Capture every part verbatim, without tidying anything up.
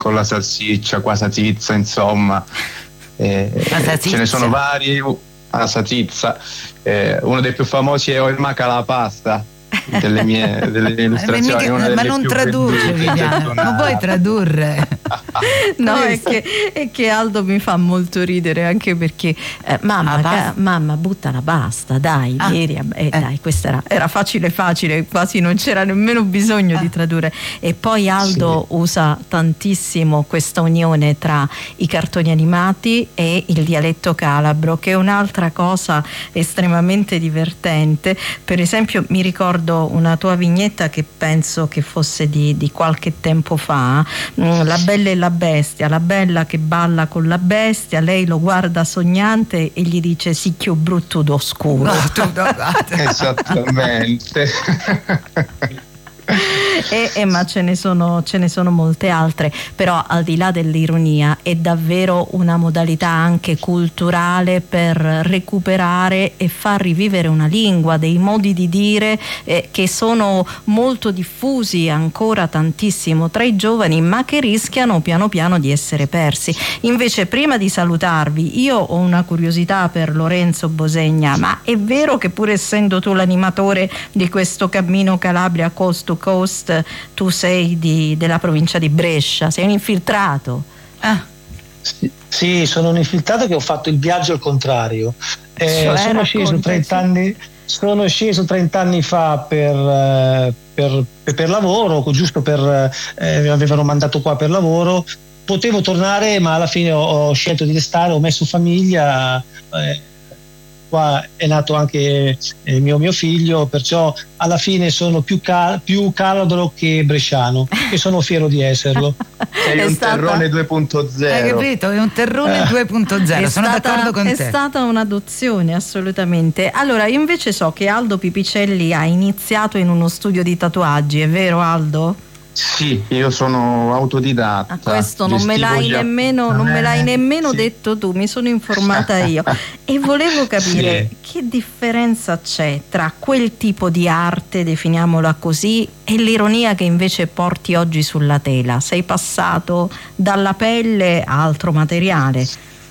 con la salsiccia, qua salsiccia, insomma. Eh, ce ne sono vari. La salsiccia. Eh, uno dei più famosi è O il maca la pasta. Delle mie, delle mie illustrazioni, ma, una ma non tradurre, Viviana, non puoi tradurre. No, è che, è che Aldo mi fa molto ridere, anche perché eh, mamma, Ah, ca- mamma butta la pasta, dai, Ah, ieri, eh, eh. dai, questa era, era facile facile, quasi non c'era nemmeno bisogno Ah. di tradurre. E poi Aldo Sì. usa tantissimo questa unione tra i cartoni animati e il dialetto calabro, che è un'altra cosa estremamente divertente. Per esempio mi ricordo una tua vignetta che penso che fosse di, di qualche tempo fa, mm, La bella e la bestia, la bella che balla con la bestia, lei lo guarda sognante e gli dice sicchio brutto d'oscuro. No, tu, no, Esattamente. E, e ma ce ne sono ce ne sono molte altre, però al di là dell'ironia è davvero una modalità anche culturale per recuperare e far rivivere una lingua, dei modi di dire eh, che sono molto diffusi ancora tantissimo tra i giovani, ma che rischiano piano piano di essere persi. Invece, prima di salutarvi, io ho una curiosità per Lorenzo Bosegna: ma è vero che pur essendo tu l'animatore di questo Cammino Calabria Coast to Coast, tu sei di, della provincia di Brescia, sei un infiltrato? Ah, Sì, sì, sono un infiltrato che ho fatto il viaggio al contrario. Eh, Cioè, sono, sceso raccontaci. trenta anni, sono sceso trenta anni fa per, eh, per, per, per lavoro, giusto per eh, mi avevano mandato qua per lavoro. Potevo tornare, ma alla fine ho, ho scelto di restare, ho messo famiglia. Eh, qua è nato anche il mio, mio figlio, perciò alla fine sono più, cal- più calabro che bresciano, e sono fiero di esserlo. Sei È un stata- terrone due punto hai zero. capito? È un terrone due punto zero, È sono stata- d'accordo con è te. stata un'adozione, assolutamente. Allora, io invece so che Aldo Pipicelli ha iniziato in uno studio di tatuaggi, è vero Aldo? Sì, io sono autodidatta. A questo non me Gestivo l'hai gli- nemmeno, non me l'hai Eh, nemmeno sì. detto tu, mi sono informata io. E volevo capire che differenza c'è tra quel tipo di arte, definiamola così, e l'ironia che invece porti oggi sulla tela. Sei passato dalla pelle a altro materiale.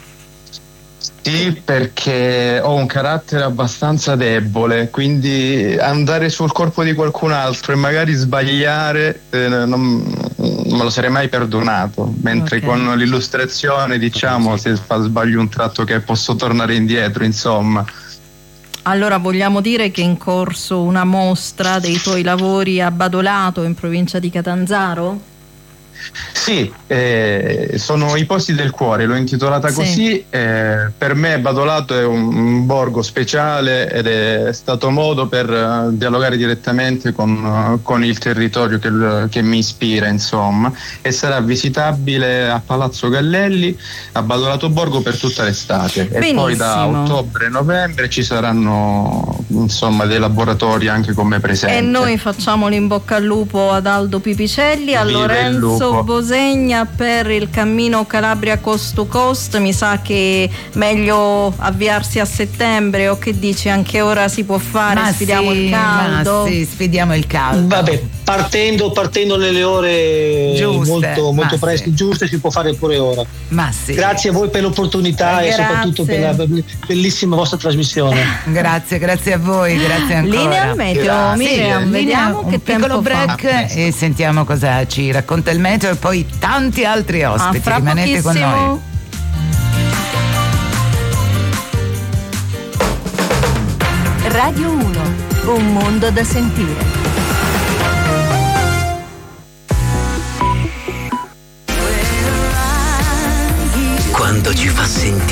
Sì, perché ho un carattere abbastanza debole, quindi andare sul corpo di qualcun altro e magari sbagliare eh, non, non me lo sarei mai perdonato, mentre Ok. con l'illustrazione, diciamo, se fa sbaglio un tratto che posso tornare indietro, insomma. Allora, vogliamo dire che è in corso una mostra dei tuoi lavori a Badolato, in provincia di Catanzaro? Sì, eh, sono i posti del cuore, l'ho intitolata Sì. così. Eh, per me Badolato è un, un borgo speciale ed è stato modo per eh, dialogare direttamente con, eh, con il territorio che, che mi ispira, insomma, e sarà visitabile a Palazzo Gallelli, a Badolato Borgo, per tutta l'estate. E poi da Benissimo. ottobre-novembre ci saranno, insomma, dei laboratori anche con me presenti. E noi facciamo l'in bocca al lupo ad Aldo Pipicelli, a Viva il Lorenzo lupo. Bosegna per il Cammino Calabria Coast to Coast. Mi sa che meglio avviarsi a settembre, o che dici, anche ora si può fare, Ma sfidiamo sì, il caldo. ma sì, sfidiamo il caldo. Vabbè, partendo, partendo nelle ore Giuste, molto, molto ma presto, sì. giuste, si può fare pure ora. Ma sì. Grazie a voi per l'opportunità e Grazie. soprattutto per la bellissima vostra trasmissione. Grazie, grazie a voi, grazie ancora. Linea al meteo, Grazie. Miriam, Linea, vediamo un che piccolo tempo fa. break e sentiamo cosa ci racconta il meteo, e poi tanti altri Ah, ospiti. fra Rimanete con pochissimo. noi. Radio uno, un mondo da sentire. Quando ci fa sentire